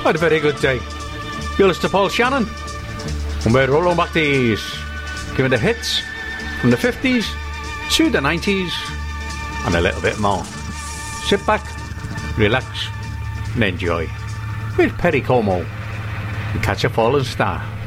had a very good day. You're listening to Paul Shannon, and we're rolling back the years, giving the hits from the 50s to the 90s and a little bit more. Sit back, relax and enjoy with Perry Como and Catch a Falling Star.